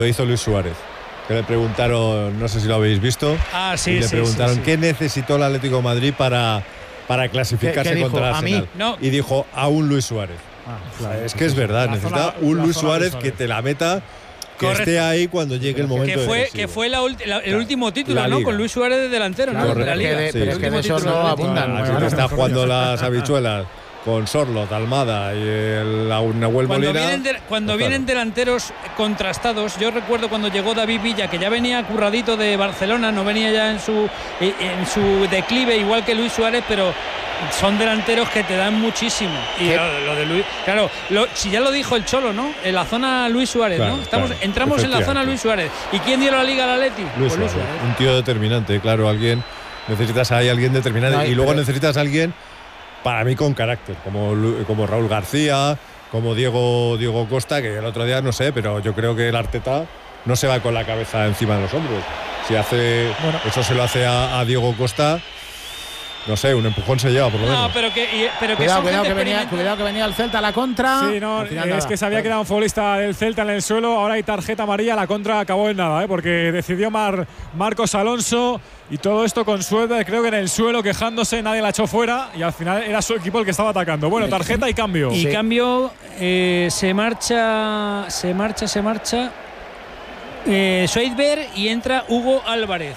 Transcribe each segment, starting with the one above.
Lo hizo Luis Suárez, que le preguntaron, no sé si lo habéis visto, sí, y le preguntaron sí. qué necesitó el Atlético de Madrid para clasificarse ¿Qué contra el Arsenal. No. Y dijo, a un Luis Suárez. Claro, es que es verdad, necesita un Luis Suárez que te la meta, que correcto, esté ahí cuando llegue el momento que fue el último título, ¿no? Con Luis Suárez de delantero, ¿no? De la Liga. Pero es que de eso no abundan. Así que está jugando las habichuelas con Sorloth, Almada y el Nahuel Molina. Cuando vienen delanteros contrastados, yo recuerdo cuando llegó David Villa, que ya venía curradito de Barcelona, no venía ya en su declive igual que Luis Suárez, pero son delanteros que te dan muchísimo. Y lo de Luis, claro, si ya lo dijo el Cholo, ¿no? En la zona Luis Suárez, claro, ¿no? Entramos en la zona Luis Suárez. ¿Y quién dio la Liga al Atleti? Luis Suárez. Un tío determinante, claro, necesitas ahí alguien determinante, y luego necesitas alguien, para mí, con carácter, como Raúl García, como Diego Costa, que el otro día no sé, pero yo creo que el Arteta no se va con la cabeza encima de los hombros. Si eso se lo hace a Diego Costa, no sé, un empujón se lleva por lo menos. No, pero cuidado que venía el Celta a la contra. Sí, no, es que se había quedado un futbolista del Celta en el suelo. Ahora hay tarjeta amarilla. La contra acabó en nada, porque decidió Marcos Alonso. Y todo esto con Suárez, creo que en el suelo, quejándose, nadie la echó fuera. Y al final era su equipo el que estaba atacando. Bueno, tarjeta y cambio. Y cambio, se marcha Soidberg y entra Hugo Álvarez.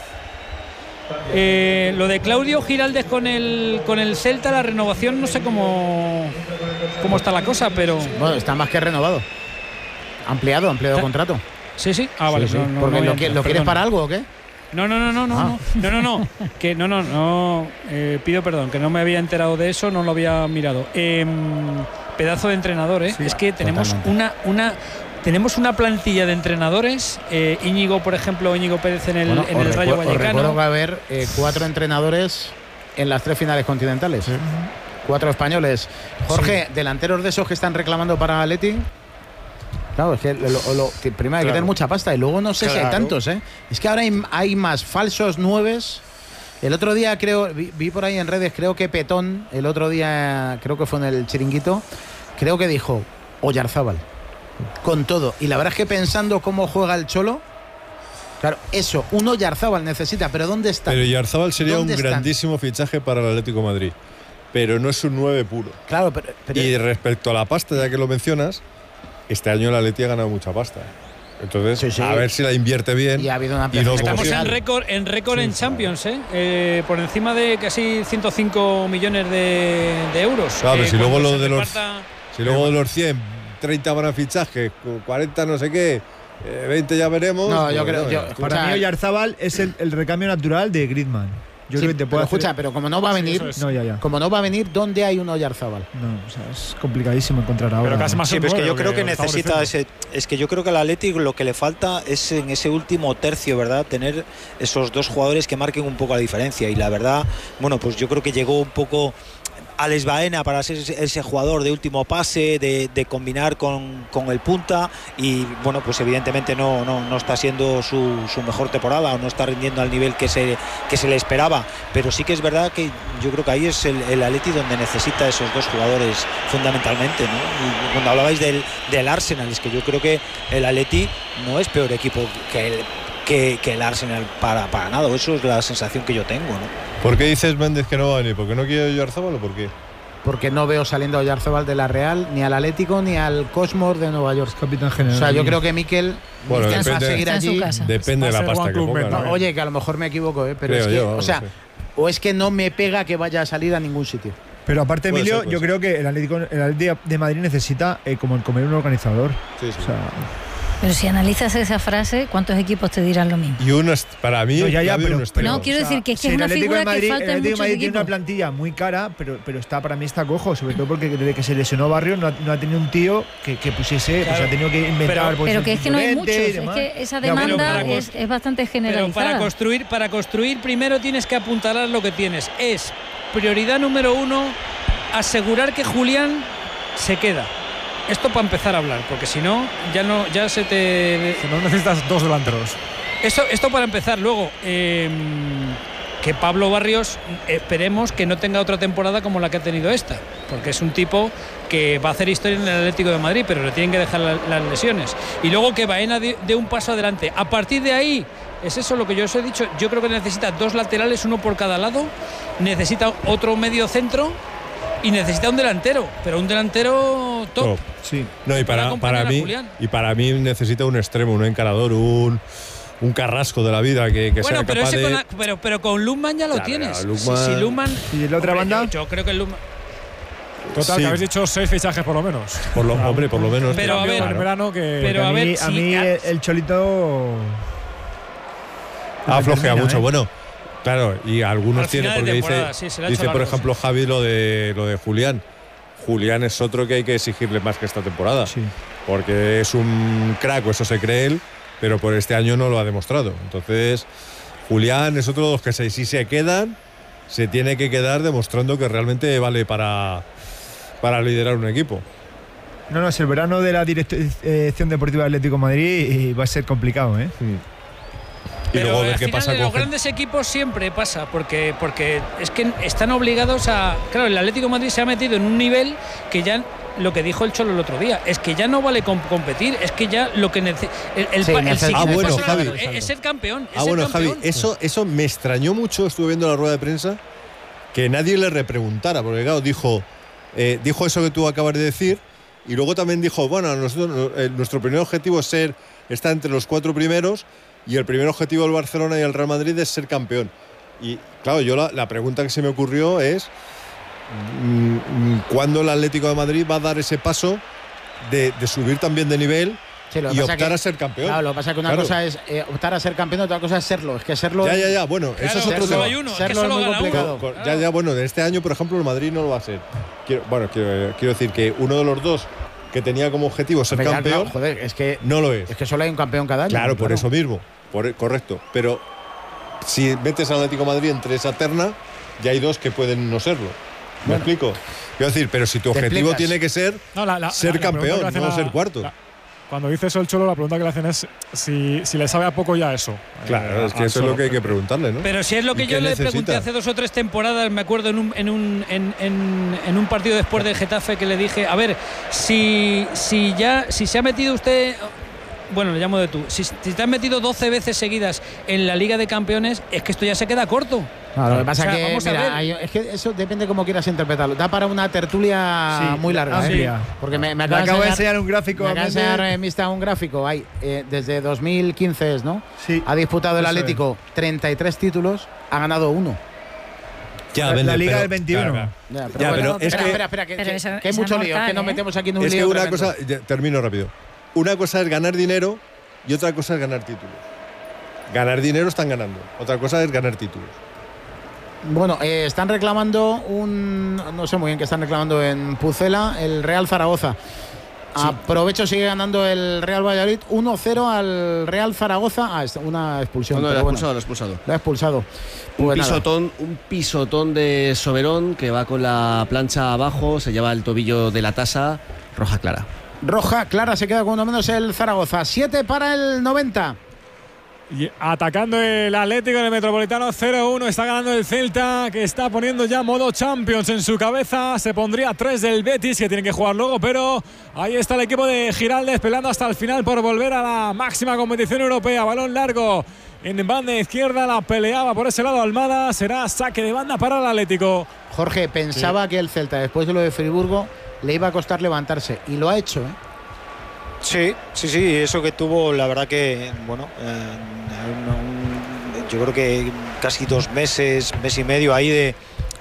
Lo de Claudio Giraldes con el Celta, la renovación, no sé cómo está la cosa, pero bueno, está más que renovado, ampliado contrato. Sí. Vale. Sí. Porque ¿lo quieres para algo o qué? No. Que no. Pido perdón, que no me había enterado de eso, no lo había mirado. Pedazo de entrenador, ¿eh? Sí, es que tenemos tenemos una plantilla de entrenadores. Íñigo, por ejemplo, Íñigo Pérez en el Rayo Vallecano. Recuerdo que va a haber 4 entrenadores en las 3 finales continentales. 4 españoles. Jorge, delanteros de esos que están reclamando para Atleti. Claro, es que primero hay que tener mucha pasta y luego no sé si hay tantos, ¿eh? Es que ahora hay más falsos 9s. El otro día vi por ahí en redes, creo que Petón, el otro día, creo que fue en el Chiringuito, creo que dijo Oyarzábal. Con todo. Y la verdad es que pensando cómo juega el Cholo, claro, eso, un Oyarzábal necesita, pero ¿dónde está? Pero Oyarzábal sería un grandísimo fichaje para el Atlético de Madrid, pero no es un 9 puro. Claro, pero y respecto a la pasta, ya que lo mencionas, este año el Atleti ha ganado mucha pasta. Entonces, a ver si la invierte bien. Y ha habido una estamos en récord en Champions, por encima de casi 105 millones de euros. Claro, si luego lo de los 100, 30 van a fichaje, 40 no sé qué, 20 ya veremos. No, yo creo. Para mí, Oyarzábal es el recambio natural de Griezmann. Yo creo que te puede escucha, pero como no va a venir, como no va a venir, ¿dónde hay un Oyarzábal? No, o sea, es complicadísimo encontrar ahora. Pero casi más pero es que yo creo que necesita es que yo creo que al Atlético lo que le falta es en ese último tercio, ¿verdad? Tener esos 2 jugadores que marquen un poco la diferencia. Y la verdad, bueno, pues yo creo que llegó un poco Alex Baena para ser ese jugador de último pase, de combinar con el punta, y bueno, pues evidentemente no está siendo su mejor temporada, o no está rindiendo al nivel que se le esperaba, pero sí que es verdad que yo creo que ahí es el Atleti donde necesita esos 2 jugadores fundamentalmente, ¿no? Y cuando hablabais del Arsenal, es que yo creo que el Atleti no es peor equipo que el Arsenal para nada. Eso es la sensación que yo tengo, ¿no? ¿Por qué dices, Méndez, que no va a venir? ¿Porque no quiere Oyarzábal o por qué? Porque no veo saliendo a Oyarzábal de la Real, ni al Atlético, ni al Cosmos de Nueva York. Capitán general. O sea, yo creo que Mikel va a seguir allí. Depende de la pasta que ponga, ¿no? Oye, que a lo mejor me equivoco, pero es que, o es que no me pega que vaya a salir a ningún sitio. Pero aparte, Emilio, yo creo que el Atlético de Madrid necesita como el comer un organizador. Sí. O sea, pero si analizas esa frase, ¿cuántos equipos te dirán lo mismo? Y uno, para mí, no, quiero decir que es una figura que falta en muchos equipos. El Atlético de Madrid tiene una plantilla muy cara, pero para mí está cojo, sobre todo porque desde que se lesionó Barrios no ha tenido un tío que pusiese, ha tenido que inventar. Pero que es que no hay muchos, es que esa demanda es bastante generalizada. Pero para construir primero tienes que apuntalar lo que tienes. Es prioridad número 1 asegurar que Julián se queda. Esto para empezar a hablar, porque si no, ya se te... Si no necesitas 2 delanteros. Esto para empezar. Luego, que Pablo Barrios esperemos que no tenga otra temporada como la que ha tenido esta, porque es un tipo que va a hacer historia en el Atlético de Madrid, pero le tienen que dejar las lesiones. Y luego que Baena dé un paso adelante. A partir de ahí, es eso lo que yo os he dicho, yo creo que necesita 2 laterales, uno por cada lado, necesita otro medio centro y necesita un delantero, pero un delantero top. Sí. No, y para mí necesita un extremo, un encarador, un Carrasco de la vida que sea capaz de… pero con Lukman ya lo tienes. Si Lukman, ¿y la otra banda? Yo creo que Lukman… Total, que habéis dicho 6 fichajes por lo menos. Por lo menos. Pero a ver, el verano que… Pero a mí el Cholito… flojea mucho. Bueno, claro, y algunos tienen, porque dice por ejemplo Javi lo de Julián. Julián es otro que hay que exigirle más que esta temporada. Sí. Porque es un crack, eso se cree él, pero por este año no lo ha demostrado. Entonces, Julián es otro de los que si se quedan, se tiene que quedar demostrando que realmente vale para liderar un equipo. No, es el verano de la Dirección Deportiva del Atlético de Madrid y va a ser complicado, ¿eh? Y pero luego ver qué final, pasa en con los grandes equipos siempre pasa, porque es que están obligados a… Claro, el Atlético de Madrid se ha metido en un nivel que ya… Lo que dijo el Cholo el otro día, es que ya no vale competir, es que ya lo que Javi, es ser campeón. Javi, eso me extrañó mucho, estuve viendo la rueda de prensa, que nadie le repreguntara, porque claro, dijo eso que tú acabas de decir, y luego también dijo, bueno, nuestro primer objetivo es estar entre los 4 primeros, y el primer objetivo del Barcelona y el Real Madrid es ser campeón. Y claro, yo la pregunta que se me ocurrió es ¿cuándo el Atlético de Madrid va a dar ese paso de subir también de nivel y optar a ser campeón? Claro, lo que pasa es que una cosa es optar a ser campeón, otra cosa es serlo. Es que serlo… Ya, bueno, claro, eso es otro tema. Serlo es muy complicado. Ya, bueno, de este año, por ejemplo, el Madrid no lo va a ser. Quiero decir que uno de los dos que tenía como objetivo ser campeón, joder, es que no lo es. Es que solo hay un campeón cada año. Claro, por eso mismo. Correcto. Pero si metes al Atlético de Madrid entre esa terna, ya hay 2 que pueden no serlo. ¿Me explico? Quiero decir, pero si tu objetivo tiene que ser ser campeón, no ser cuarto. Cuando dice eso el Cholo, la pregunta que le hacen es si le sabe a poco ya eso. Claro, es que eso es lo que hay que preguntarle, ¿no? Pero si es lo que yo le pregunté hace 2 o 3 temporadas, me acuerdo en un partido después del Getafe, que le dije, a ver, si se ha metido usted… Bueno, le llamo de tú. Si te has metido 12 veces seguidas en la Liga de Campeones, es que esto ya se queda corto. No, lo que pasa es que eso depende cómo quieras interpretarlo. Da para una tertulia muy larga. Porque me acabo de enseñar un gráfico. Me acaba de enseñar un gráfico. Desde 2015, ¿no? Sí. Ha disputado el Atlético 33 títulos, ha ganado 1. La Liga del 21. Pero espera, que hay mucho lío. Es que nos metemos aquí en un lío. Es que una cosa, termino rápido. Una cosa es ganar dinero y otra cosa es ganar títulos. Ganar dinero están ganando. Otra cosa es ganar títulos. Bueno, están reclamando no sé muy bien qué están reclamando en Pucela, el Real Zaragoza. Sí. Aprovecho, sigue ganando el Real Valladolid 1-0 al Real Zaragoza. Una expulsión. No, lo ha expulsado. Un pisotón de Soberón que va con la plancha abajo, se lleva el tobillo de la tasa, roja clara. Roja clara, se queda con uno menos el Zaragoza. 7 para el 90. Y atacando el Atlético en el Metropolitano 0-1, está ganando el Celta, que está poniendo ya modo Champions en su cabeza. Se pondría 3 del Betis, que tiene que jugar luego, pero ahí está el equipo de Giraldez peleando hasta el final por volver a la máxima competición europea. Balón largo en banda izquierda, la peleaba por ese lado Almada. Será saque de banda para el Atlético. Jorge pensaba que el Celta, después de lo de Friburgo, le iba a costar levantarse, y lo ha hecho, ¿eh? Sí, eso que tuvo, la verdad que, bueno, yo creo que casi 2 meses, mes y medio ahí de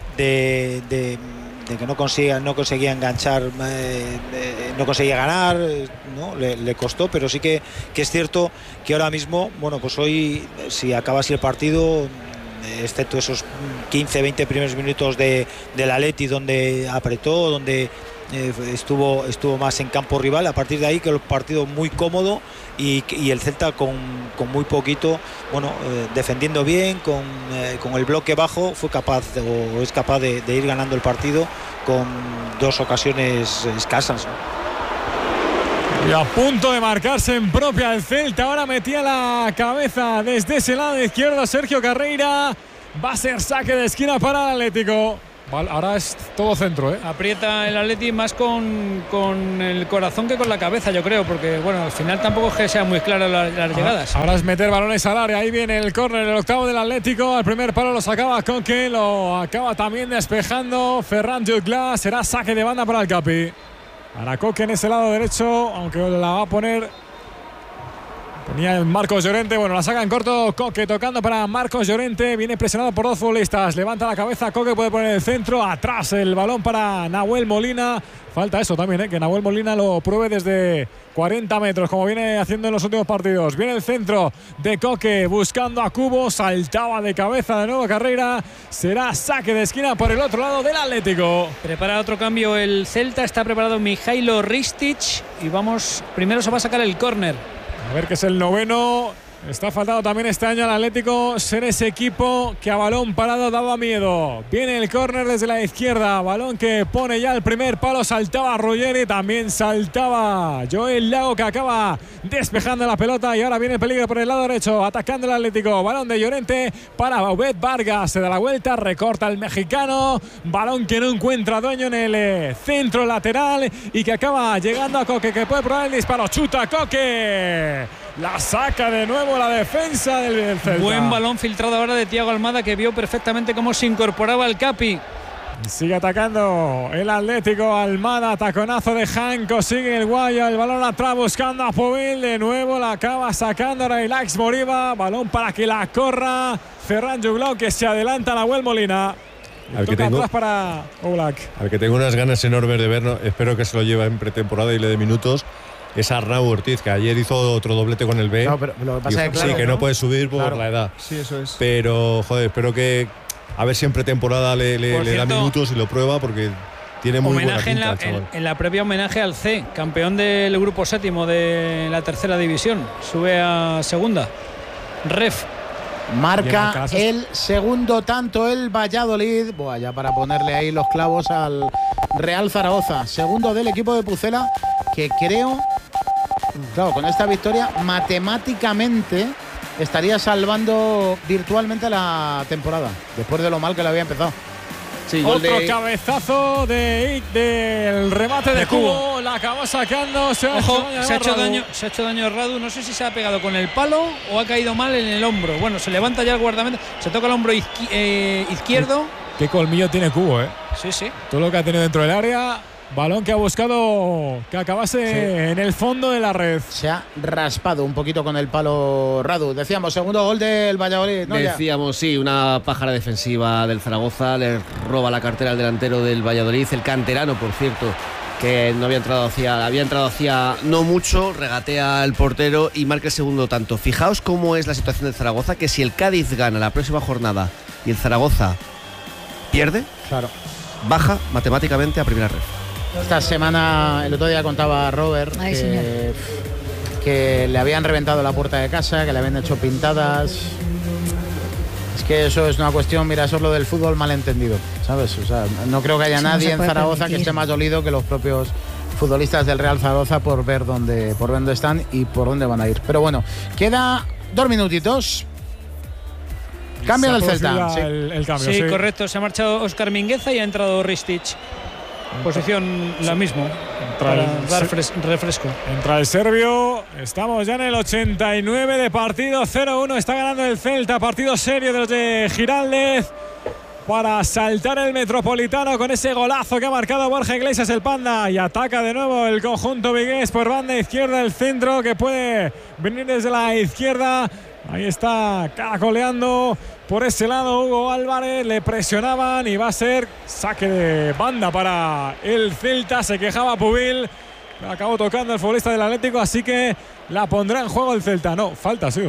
que no conseguía enganchar, no conseguía ganar, ¿no? Le costó, pero sí que es cierto que ahora mismo, bueno, pues hoy, si acaba así el partido, excepto esos 15-20 primeros minutos del Atleti donde apretó, donde estuvo más en campo rival, a partir de ahí que el partido muy cómodo y el Celta con muy poquito, bueno, defendiendo bien, con el bloque bajo, es capaz de ir ganando el partido con 2 ocasiones escasas, ¿no? Y a punto de marcarse en propia el Celta. Ahora metía la cabeza desde ese lado izquierdo Sergio Carreira. Va a ser saque de esquina para el Atlético. Ahora es todo centro, ¿eh? Aprieta el Atleti más con el corazón que con la cabeza, yo creo, porque bueno, al final tampoco es que sean muy claras las llegadas. Ahora es meter balones al área. Ahí viene el córner, el octavo del Atlético. Al primer palo lo sacaba Coque, lo acaba también despejando Ferran Jutgla. Será saque de banda para el Capi. Para Coque en ese lado derecho, aunque la va a poner. Tenía el Marcos Llorente, bueno, la saca en corto. Coque tocando para Marcos Llorente. Viene presionado por dos futbolistas. Levanta la cabeza, Coque puede poner el centro. Atrás el balón para Nahuel Molina. Falta eso también, que Nahuel Molina lo pruebe desde 40 metros, como viene haciendo en los últimos partidos. Viene el centro de Coque buscando a Cubo. Saltaba de cabeza de nuevo Carreira. Será saque de esquina por el otro lado del Atlético. Prepara otro cambio el Celta. Está preparado Mijailo Ristic. Y vamos, primero se va a sacar el córner. A ver, que es el noveno. Está faltando también este año al Atlético ser ese equipo que a balón parado daba miedo. Viene el córner desde la izquierda. Balón que pone ya el primer palo. Saltaba Ruggeri, también saltaba Joel Lago, que acaba despejando la pelota. Y ahora viene el peligro por el lado derecho, atacando el Atlético. Balón de Llorente para Obed Vargas. Se da la vuelta, recorta el mexicano. Balón que no encuentra dueño en el centro lateral y que acaba llegando a Coque, que puede probar el disparo. Chuta Coque. La saca de nuevo la defensa del Celta. Buen balón filtrado ahora de Thiago Almada, que vio perfectamente cómo se incorporaba el Capi. Sigue atacando el Atlético. Almada, taconazo de Janko. Sigue el Guayo, el balón atrás buscando a Pubil. De nuevo la acaba sacando Relax Moriba. Balón para que la corra Ferran Jutgla, que se adelanta a Nahuel Molina. Al que tengo, atrás para Oblak. Al que tengo unas ganas enormes de verlo, espero que se lo lleve en pretemporada y le dé minutos, es Arnau Ortiz, que ayer hizo otro doblete con el B. No, pero lo que pasa es que, claro, sí, que no puede subir por la edad. Sí, eso es. Pero, joder, espero que a ver si en pretemporada le da minutos y lo prueba, porque tiene muy buena pinta, en la previa homenaje al C, campeón del grupo séptimo de la tercera división. Sube a segunda. Ref. Marca el segundo tanto el Valladolid. Buah, ya para ponerle ahí los clavos al Real Zaragoza. Segundo del equipo de Pucela, que creo, claro, con esta victoria matemáticamente estaría salvando virtualmente la temporada, después de lo mal que le había empezado. Sí, otro cabezazo del remate de Cubo. La acabó sacando. Ojo, se ha hecho daño Radu. No sé si se ha pegado con el palo o ha caído mal en el hombro. Bueno, se levanta ya el guardameta. Se toca el hombro izquierdo. Qué colmillo tiene Cubo, Sí, sí. Todo lo que ha tenido dentro del área. Balón que ha buscado que acabase en el fondo de la red. Se ha raspado un poquito con el palo Radu. Decíamos, segundo gol del Valladolid, ¿no? Decíamos, sí, una pájara defensiva del Zaragoza. Le roba la cartera al delantero del Valladolid. El canterano, por cierto, que no había entrado hacía no mucho. Regatea el portero y marca el segundo tanto. Fijaos cómo es la situación del Zaragoza, que si el Cádiz gana la próxima jornada y el Zaragoza pierde, claro, baja matemáticamente a primera red. Esta semana, el otro día contaba Robert que le habían reventado la puerta de casa, que le habían hecho pintadas. Es que eso es una cuestión, mira, eso es lo del fútbol malentendido, ¿sabes? O sea, no creo que haya nadie en Zaragoza que esté más dolido que los propios futbolistas del Real Zaragoza por ver dónde están y por dónde van a ir. Pero bueno, queda 2 minutitos. Cambio del Celta. El cambio, sí, correcto. Se ha marchado Óscar Mingueza y ha entrado Ristic. Posición la misma para dar refresco. Entra el serbio. Estamos ya en el 89 de partido. 0-1 está ganando el Celta. Partido serio de los de Giraldez para saltar el Metropolitano con ese golazo que ha marcado Borja Iglesias, el Panda. Y ataca de nuevo el conjunto vigués por banda izquierda, el centro que puede venir desde la izquierda. Ahí está caracoleando por ese lado Hugo Álvarez, le presionaban y va a ser saque de banda para el Celta. Se quejaba Pubil, acabó tocando el futbolista del Atlético, así que la pondrá en juego el Celta. No, falta, sí.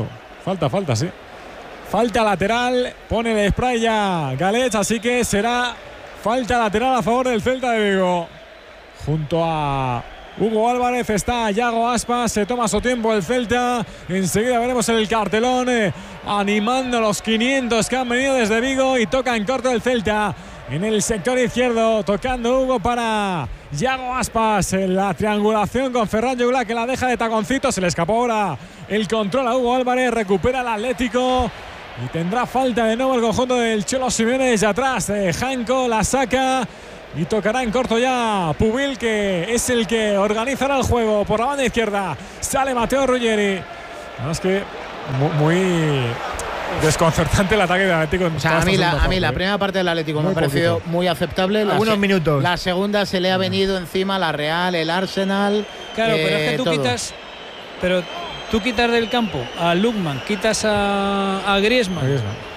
Falta lateral, pone el spray ya Galech, así que será falta lateral a favor del Celta de Vigo. Junto a Hugo Álvarez está Yago Aspas, se toma su tiempo el Celta. Enseguida veremos el cartelón animando a los 500 que han venido desde Vigo y toca en corto el Celta. En el sector izquierdo, tocando Hugo para Yago Aspas. En la triangulación con Ferran Jutgla, que la deja de taconcito. Se le escapó ahora el control a Hugo Álvarez. Recupera el Atlético. Y tendrá falta de nuevo el conjunto del Cholo Simeone desde atrás. Janko la saca y tocará en corto ya Pubil, que es el que organizará el juego por la banda izquierda. Sale Matteo Ruggeri. Más que muy desconcertante el ataque del Atlético. O sea, a mí la primera parte del Atlético me ha parecido muy aceptable. Algunos minutos. La segunda se le ha venido encima la Real, el Arsenal. Claro, pero es que tú quitas. Pero tú quitas del campo a Lookman, quitas a Griezmann.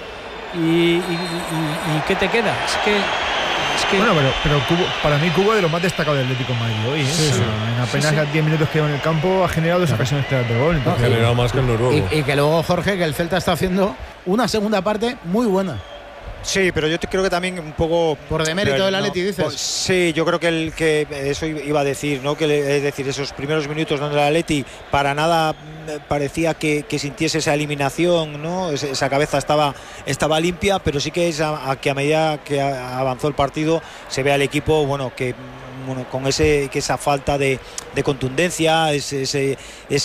¿Y qué te queda? Es que bueno, pero para mí Cubo es de lo más destacado del Atlético de Madrid hoy. En apenas 10 minutos que lleva en el campo ha generado 2 ocasiones claras de gol. Ha generado más que el noruego. Y que luego, Jorge, que el Celta está haciendo una segunda parte muy buena. Sí, pero yo creo que también un poco por demérito del Atleti, dices. Pues, sí, yo creo que eso iba a decir, ¿no? Es decir, esos primeros minutos donde el Atleti para nada parecía que sintiese esa eliminación, ¿no? Esa cabeza estaba limpia, pero sí que a medida que avanzó el partido se ve al equipo, con esa falta de contundencia, ese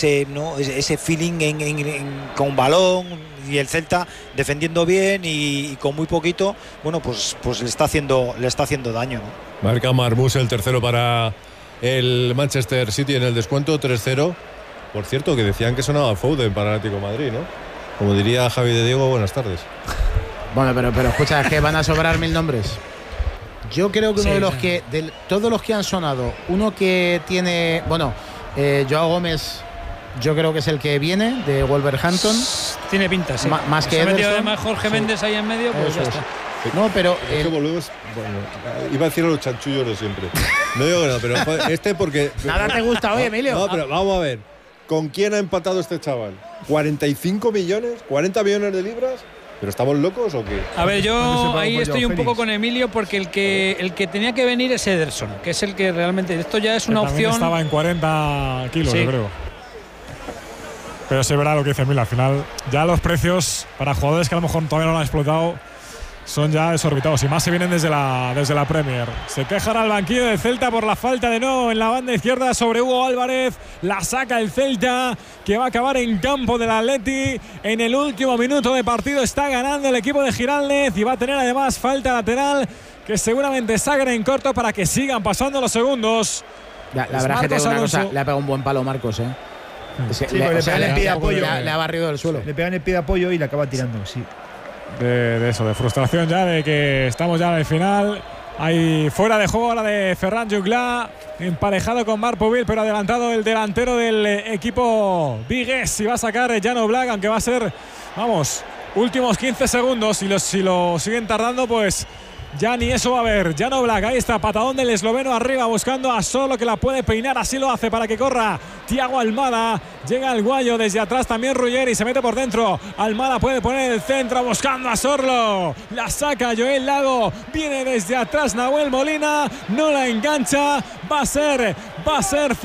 feeling con balón, y el Celta defendiendo bien y con muy poquito, pues le está haciendo daño, ¿no? Marca Marmús el tercero para el Manchester City en el descuento, 3-0. Por cierto, que decían que sonaba Foden para el Atlético de Madrid, ¿no? Como diría Javi de Diego, buenas tardes. Bueno, pero escucha, es que van a sobrar 1000 nombres. Yo creo que uno de los que, de todos los que han sonado, uno que tiene, Joao Gómez, yo creo que es el que viene de Wolverhampton. Tiene pinta, sí. Más que se ha metido Ederson. además Jorge Méndez ahí en medio, pues ya está. No, pero es que volvemos, iba a decir a los chanchullos de siempre. No digo nada, pero porque nada te gusta hoy, Emilio. No, pero vamos a ver, ¿con quién ha empatado este chaval? ¿45 millones? ¿40 millones de libras? ¿Pero estamos locos o qué? A ver, yo ahí estoy un poco con Emilio, porque el que tenía que venir es Ederson, que es el que realmente, esto ya es una opción. Estaba en 40 kilos, sí. Yo creo. Pero se verá lo que dice Emilio. Al final, ya los precios para jugadores que a lo mejor todavía no lo han explotado son ya desorbitados, y más se vienen desde la Premier. Se quejará el banquillo del Celta por la falta de nuevo en la banda izquierda sobre Hugo Álvarez. La saca el Celta, que va a acabar en campo del Atleti. En el último minuto de partido está ganando el equipo de Giraldez, y va a tener además falta lateral que seguramente saca en corto para que sigan pasando los segundos. La verdad que tengo una cosa, le ha pegado un buen palo Marcos, ¿eh? Le pegan el pie de apoyo. Le ha barrido del suelo. Le pegan el pie de apoyo y le acaba tirando, sí. De eso, de frustración ya, de que estamos ya en el final. Hay fuera de juego ahora de Ferran Jungla, emparejado con Marc Pubil, pero adelantado el delantero del equipo vigués, y va a sacar Jan Oblak, aunque va a ser, últimos 15 segundos, y si lo siguen tardando, pues ya ni eso va a haber. Jan Oblak, ahí está, patadón del esloveno arriba, buscando a Solo, que la puede peinar, así lo hace para que corra Thiago Almada. Llega el guayo desde atrás también Ruggeri, se mete por dentro. Almada puede poner el centro buscando a Sorlo. La saca Joel Lago, viene desde atrás Nahuel Molina, no la engancha. Va a ser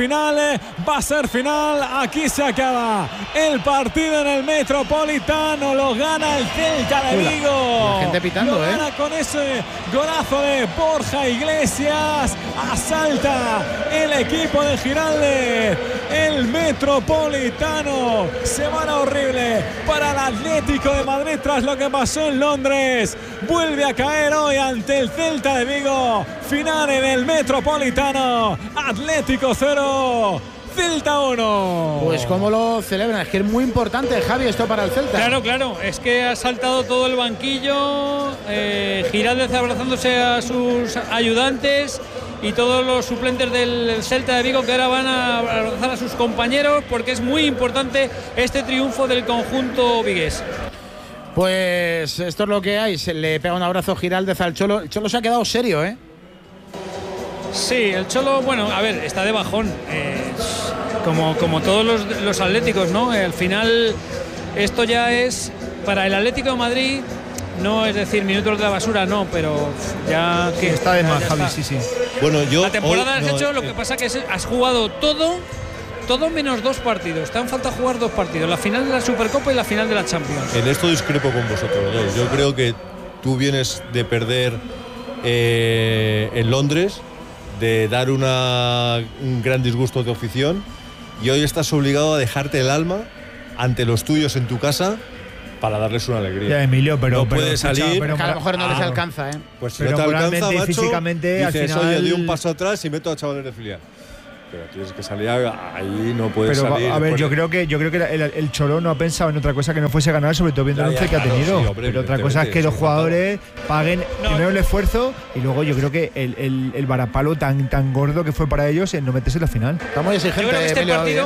final. Aquí se acaba el partido en el Metropolitano. Lo gana el Celta de Vigo. La gente pitando, lo gana con ese golazo de Borja Iglesias. Asalta el equipo de Giraldez el Metropolitano. Semana horrible para el Atlético de Madrid tras lo que pasó en Londres. Vuelve a caer hoy ante el Celta de Vigo. Final en el Metropolitano. Atlético 0, Celta 1. Pues cómo lo celebran, es que es muy importante, Javi, esto para el Celta. Claro, es que ha saltado todo el banquillo, Giraldez abrazándose a sus ayudantes y todos los suplentes del Celta de Vigo, que ahora van a abrazar a sus compañeros, porque es muy importante este triunfo del conjunto vigués. Pues esto es lo que hay, se le pega un abrazo Giraldez al Cholo. El Cholo se ha quedado serio, ¿eh? Sí, el Cholo, está de bajón, como todos los atléticos, ¿no? Al final esto ya es para el Atlético de Madrid, no es decir minutos de la basura, no, pero ya que está de más, Javi, está. sí. Bueno, la temporada has hecho, lo que pasa que has jugado todo menos 2 partidos. Te han faltado jugar 2 partidos, la final de la Supercopa y la final de la Champions. En esto discrepo con vosotros, ¿no? Yo creo que tú vienes de perder en Londres, de dar un gran disgusto de afición, y hoy estás obligado a dejarte el alma ante los tuyos en tu casa para darles una alegría. Ya, Emilio, pero no puede salir. Pero a lo mejor no les alcanza, ¿eh? Pues si pero no te alcanza, macho, físicamente, dices, al final, oye, di un paso atrás y meto a chavales de filial. Pero tienes que salir ahí, no puedes salir. A ver, yo creo que el Cholo no ha pensado en otra cosa que no fuese ganar, sobre todo viendo el once que ha tenido. Sí, hombre, pero otra cosa es que los jugadores paguen primero el esfuerzo y luego yo creo que el varapalo tan gordo que fue para ellos en no meterse en la final. Está muy exigente. Yo creo que este partido.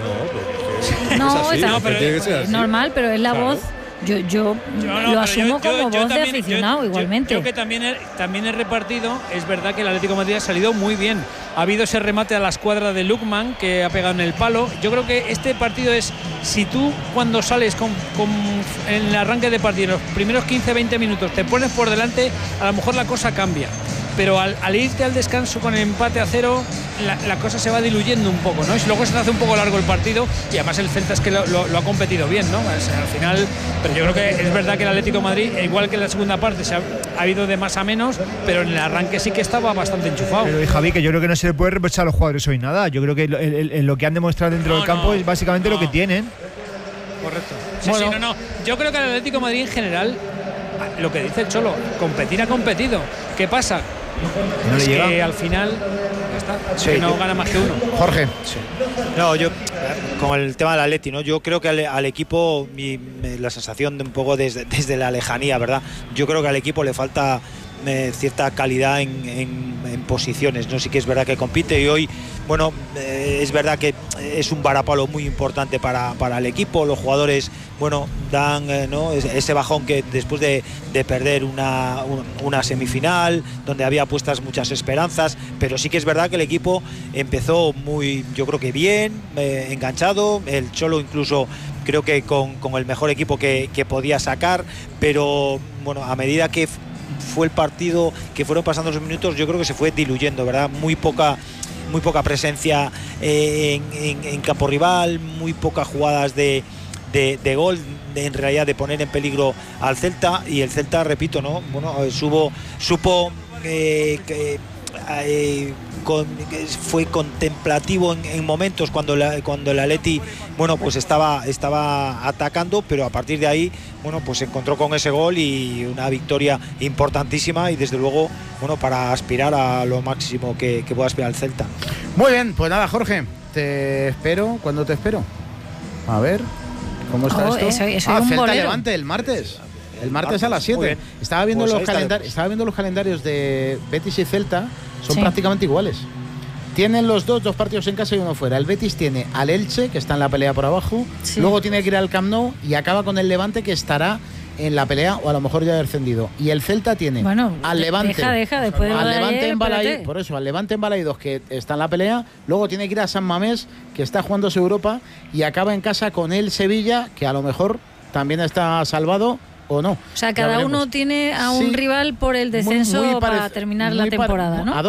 Es normal, pero es la voz. Yo lo asumo como voz de aficionado igualmente. Creo que también el repartido, es verdad que el Atlético de Madrid ha salido muy bien. Ha habido ese remate a la escuadra de Lukman que ha pegado en el palo. Yo creo que este partido es, si tú cuando sales en el arranque de partido, los primeros 15-20 minutos, te pones por delante, a lo mejor la cosa cambia. Pero al irte al descanso con el empate a 0, la cosa se va diluyendo un poco, ¿no? Y luego se hace un poco largo el partido y además el Celta es que lo ha competido bien, ¿no? O sea, al final, pero yo creo que es verdad que el Atlético de Madrid, igual que en la segunda parte, ha ido de más a menos, pero en el arranque sí que estaba bastante enchufado. Pero Javi, que yo creo que no se le puede reprochar a los jugadores hoy nada. Yo creo que lo que han demostrado dentro del campo es básicamente lo que tienen. Correcto. Sí, yo creo que el Atlético de Madrid en general, lo que dice el Cholo, competir ha competido. ¿Qué pasa? No es le que al final que no gana más que uno. Jorge. Sí. No, yo con el tema del Atleti, ¿no? Yo creo que al equipo la sensación de un poco desde la lejanía, ¿verdad? Yo creo que al equipo le falta cierta calidad en posiciones, ¿no? Sí que es verdad que compite y hoy, bueno, es verdad que es un varapalo muy importante para el equipo. Los jugadores, bueno, dan ¿no? ese bajón que después de perder una semifinal donde había puestas muchas esperanzas, pero sí que es verdad que el equipo empezó muy, yo creo que bien, enganchado. El Cholo incluso creo que con el mejor equipo que podía sacar, pero bueno, a medida que fue el partido, que fueron pasando los minutos, yo creo que se fue diluyendo, ¿verdad? Muy poca presencia en campo rival, muy pocas jugadas de gol, en realidad de poner en peligro al Celta. Y el Celta, repito, ¿no? Bueno, supo fue contemplativo en momentos cuando el Atleti, bueno, pues estaba atacando, pero a partir de ahí, bueno, pues se encontró con ese gol y una victoria importantísima y desde luego, bueno, para aspirar a lo máximo que pueda aspirar el Celta. Muy bien, pues nada, Jorge, te espero. ¿Cuándo te espero? A ver, ¿cómo está esto? Celta Levante el martes. El martes a las 7. Estaba viendo los calendarios de Betis y Celta, son prácticamente iguales. Tienen los dos partidos en casa y uno fuera. El Betis tiene al Elche, que está en la pelea por abajo, luego tiene que ir al Camp Nou y acaba con el Levante, que estará en la pelea o a lo mejor ya descendido. Y el Celta tiene al Levante, después de al Levante en Balaídos, por eso, al Levante en Balaídos, que está en la pelea, luego tiene que ir a San Mamés, que está jugándose Europa, y acaba en casa con el Sevilla, que a lo mejor también está salvado o no. O sea, cada uno tiene a un rival por el descenso para terminar la temporada, ¿no?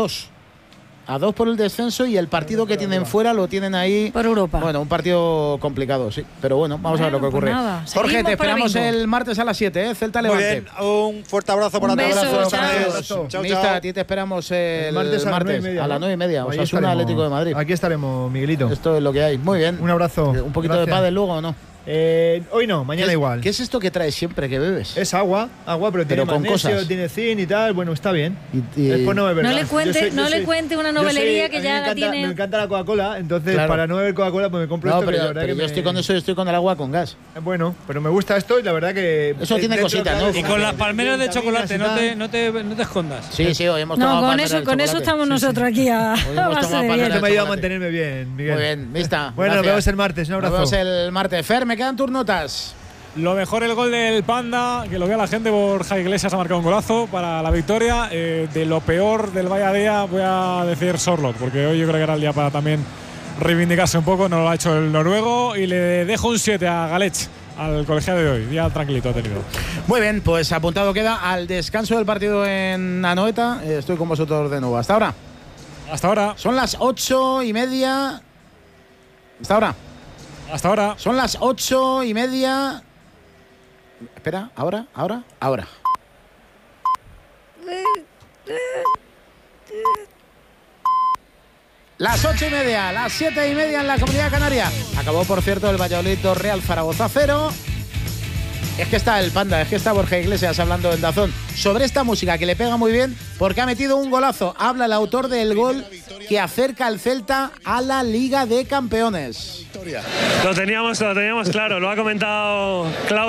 A dos por el descenso, y el partido que tienen fuera lo tienen ahí por Europa. Bueno, un partido complicado, sí, pero bueno, vamos a ver lo que ocurre. Pues Jorge, te esperamos el martes a las 7, Celta Levante. Muy bien, un fuerte abrazo para todos. Chao. A ti te esperamos el martes a las 9:30. O sea, es un Atlético de Madrid. Aquí estaremos, Miguelito. Esto es lo que hay. Muy bien. Un abrazo. Un poquito de pádel luego, ¿o no? Hoy no, mañana igual. ¿Qué es esto que traes siempre que bebes? Es agua, pero tiene con magnesio, cosas. Tiene zinc y tal, bueno, está bien. Después no le cuente una novelería que ya la tiene. Me encanta la Coca-Cola, entonces para no beber Coca-Cola pues me compro esto. Pero yo estoy con eso, yo estoy con el agua con gas. Bueno, pero me gusta esto y la verdad que eso tiene cositas, ¿no? Y con las palmeras de chocolate, no te escondas. Sí, hoy hemos tomado palmeras de chocolate. Con eso estamos nosotros aquí a base de bien. Me ayuda a mantenerme bien, Miguel. Muy bien, vista. Bueno, nos vemos el martes, un abrazo. Nos vemos el martes. Fer, me quedan tus notas. Lo mejor el gol del Panda, que lo vea la gente. Borja Iglesias ha marcado un golazo para la victoria. De lo peor del Valladolid voy a decir Sorloth, porque hoy yo creo que era el día para también reivindicarse un poco. No lo ha hecho el noruego y le dejo un 7 a Galech, al colegiado de hoy. Día tranquilito ha tenido. Muy bien, pues apuntado queda al descanso del partido en Anoeta. Estoy con vosotros de nuevo. Hasta ahora. Hasta ahora. Son las 8:30. Hasta ahora. Hasta ahora. Son las 8:30. Espera, ahora. Las 8:30, las 7:30 en la Comunidad Canaria. Acabó, por cierto, el Valladolid Real Zaragoza 0. Es que está el Panda, es que está Borja Iglesias hablando en DAZN sobre esta música que le pega muy bien porque ha metido un golazo. Habla el autor del gol que acerca al Celta a la Liga de Campeones. Lo teníamos claro, lo ha comentado Claudio.